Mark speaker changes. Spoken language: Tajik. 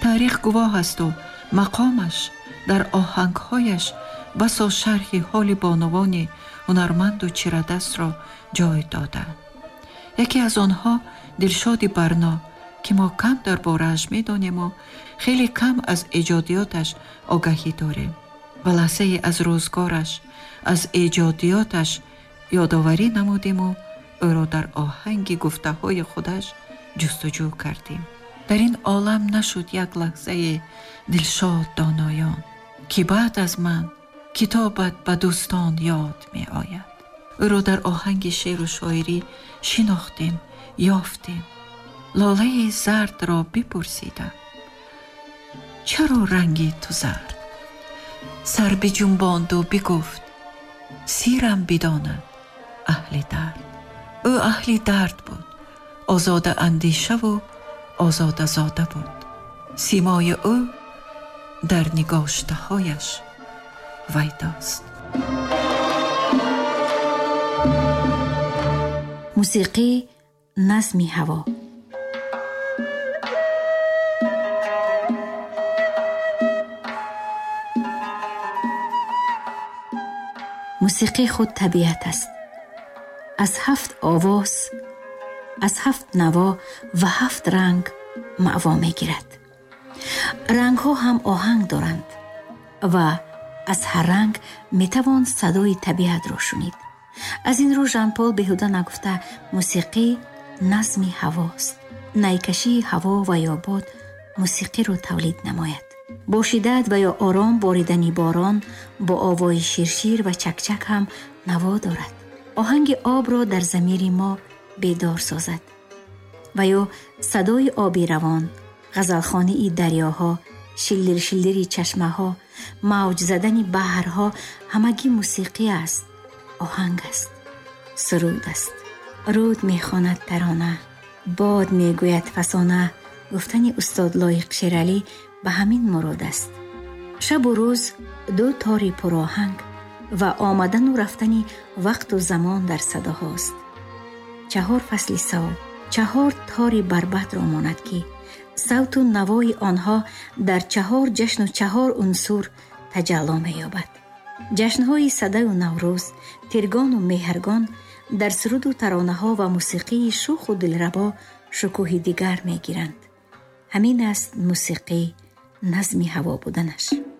Speaker 1: таърих гувоҳ асту мақомаш дар оҳангҳояш басо шарҳи ҳоли бонувони ҳунарманду чирадастро ҷой дода. яке аз онҳо Дилшоди Барно ки мо кам дар борааш медонему, хеле кам аз эҷодиёташ огаҳӣ дорем. ва лаҳзае аз рӯзгораш, аз эҷодиёташ ёдоварӣ намудиму ӯро дар оҳанги гуфтаҳои худаш ҷустуҷӯ кардем. дар ин олам нашуд як лаҳзае дилшод доноён ки баъд аз ман китобат ба дӯстон ёд меояд. ӯро дар оҳанги шеъру шоирӣ шинохтем, ёфтем. лолаи зардро бипурсидам: чаро ранги ту зард? сар биҷунбонду бигуфт: сирам бидонад аҳли дард. ӯ аҳли дард буд, озода андешаву озода зода буд. симои ӯ дар нигоштаҳояш вайдост.
Speaker 2: موسیقی نظم هوا. موسیقی خود طبیعت است. از 7 آواز، از 7 نوا و 7 رنگ معوا می گیرد. رنگ ها هم آهنگ دارند و از هر رنگ می توان صدای طبیعت را شنید. از این رو ژان پل بیهوده نگفته موسیقی نظم هواست. نیکشی هوا و یا باد موسیقی رو تولید نماید. با شدت و یا آرام باریدن باران با آوای شیرشیر و چکچک هم نوا دارد. آهنگ آب را در ضمیر ما بیدار سازد و یا صدای آبی روان، غزلخوانی دریاها، شلدر شلدری چشمه ها، موج زدن بحرها همگی موسیقی است. آهنگ است، سرود است. رود میخواند ترانه، باد میگوید فسانه. گفتن استاد لایق شیرعلی به همین مراد است. شب و روز 2 تار پرآهنگ و آمدن و رفتن وقت و زمان در صداهاست. 4 فصل سال، 4 تار بربط را ماند که صوت و نوای آنها در 4 جشن و 4 عنصر تجلی می‌یابد. جشن‌های صدای و نوروز، تیرگان و مهرگان در سرود و ترانه‌ها و موسیقی شوخ و دلربا شکوه دیگر می‌گیرند. همین است موسیقی نظم هوا بودنش.